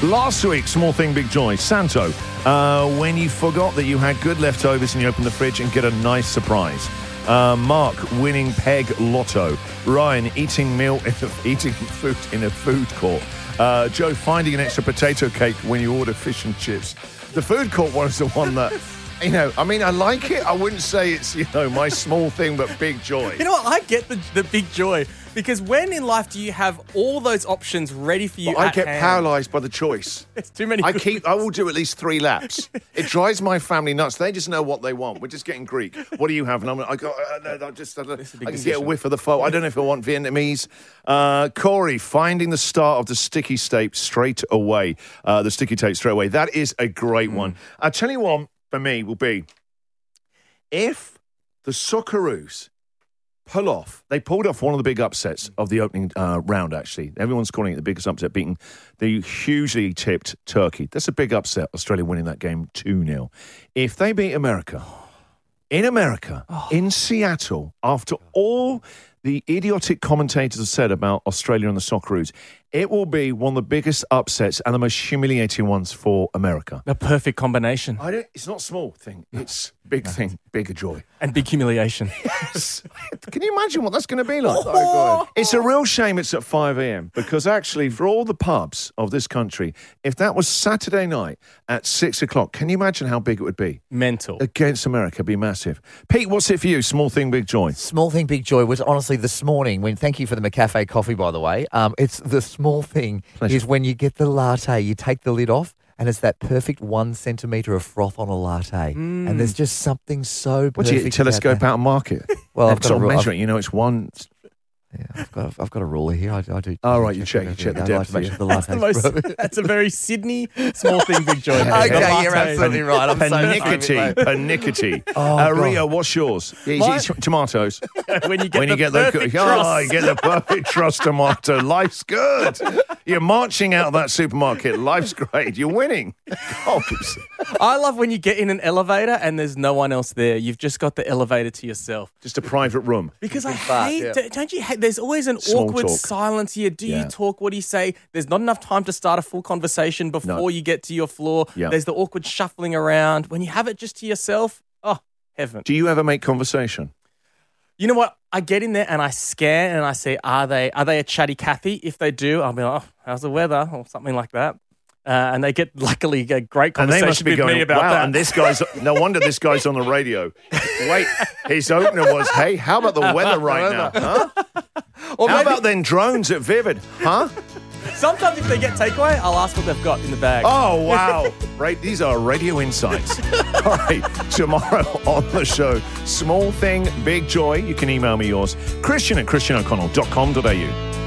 Last week, small thing, big joy. Santo, when you forgot that you had good leftovers and you open the fridge and get a nice surprise. Mark, winning peg lotto. Ryan, eating food in a food court. Joe, finding an extra potato cake when you order fish and chips. The food court one is the one that, I like it. I wouldn't say it's, my small thing, but big joy. You know what? I get the big joy. Because when in life do you have all those options ready for you? I get paralysed by the choice. It's too many. I will do at least 3 laps. It drives my family nuts. They just know what they want. We're just getting Greek. What do you have? And I can get a whiff of the pho. I don't know if I want Vietnamese. Corey, finding the start of the sticky tape straight away. That is a great one. I'll tell you what, for me, will be if the Socceroos they pulled off one of the big upsets of the opening round, actually. Everyone's calling it the biggest upset, beating the hugely tipped Turkey. That's a big upset, Australia winning that game 2-0. If they beat America, in Seattle, after all the idiotic commentators have said about Australia and the Socceroos, it will be one of the biggest upsets and the most humiliating ones for America. The perfect combination. It's not small thing. It's big thing, bigger joy. And big humiliation. Yes. Can you imagine what that's going to be like? Oh. It's a real shame it's at 5 a.m. because actually for all the pubs of this country, if that was Saturday night at 6 o'clock, can you imagine how big it would be? Mental. Against America, it'd be massive. Pete, what's it for you? Small thing, big joy. Small thing, big joy was honestly this morning thank you for the McCafe coffee, by the way. It's the small thing is when you get the latte, you take the lid off, and it's that perfect 1 centimetre of froth on a latte. And there's just something so perfect. What do you telescope out and mark it? Well, I've got to measure it. It's one. Yeah, I've got a ruler here. I do. All right, you check the depth. That's a very Sydney small thing, big joy. Okay, you're absolutely right. I'm Panickety. Rio, what's yours? Tomatoes. When you get the perfect truss. You get the perfect truss tomato. Life's good. You're marching out of that supermarket. Life's great. You're winning. I love when you get in an elevator and there's no one else there. You've just got the elevator to yourself. Just a private room. Because don't you hate? There's always an awkward silence here. Do you talk? What do you say? There's not enough time to start a full conversation before you get to your floor. Yeah. There's the awkward shuffling around. When you have it just to yourself, heaven. Do you ever make conversation? You know what? I get in there and I scan and I say, are they a chatty Cathy? If they do, I'll be like, how's the weather? Or something like that. And they get, luckily, a great conversation with me about that. And this guy's, no wonder this guy's on the radio. Wait, his opener was, hey, how about the weather right now? Huh? Or how about then drones at Vivid? Huh? Sometimes if they get takeaway, I'll ask what they've got in the bag. Oh, wow. Right, these are radio insights. All right, tomorrow on the show, small thing, big joy. You can email me yours. Christian@christianoconnell.com.au.